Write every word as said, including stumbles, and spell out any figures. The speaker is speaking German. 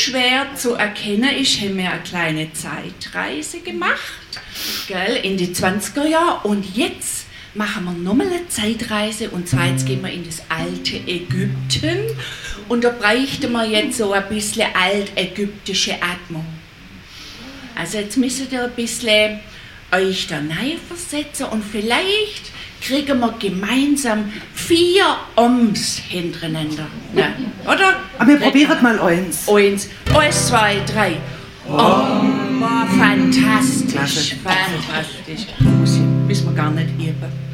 unschwer zu erkennen ist, haben wir eine kleine Zeitreise gemacht, gell, in die zwanziger Jahre. Und jetzt machen wir nochmal eine Zeitreise. Und zwar jetzt gehen wir in das alte Ägypten. Und da bräuchten wir jetzt so ein bisschen altägyptische Atmung. Also jetzt müsst ihr ein bisschen euch da rein versetzen und vielleicht kriegen wir gemeinsam vier Oms hintereinander. Ne? Oder? Aber wir probieren mal eins. Eins, eins, zwei, drei. Om. Oh, fantastisch, fantastisch. Muss ich, müssen wir gar nicht üben.